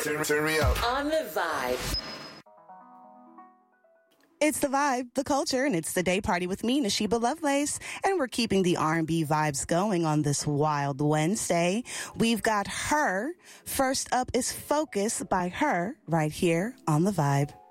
Turn me up. On the Vibe. It's the vibe, the culture, and it's the day party with me, Nashiba Lovelace. And we're keeping the R&B vibes going on this wild Wednesday. We've got Her. First up is Focus by Her right here on the Vibe.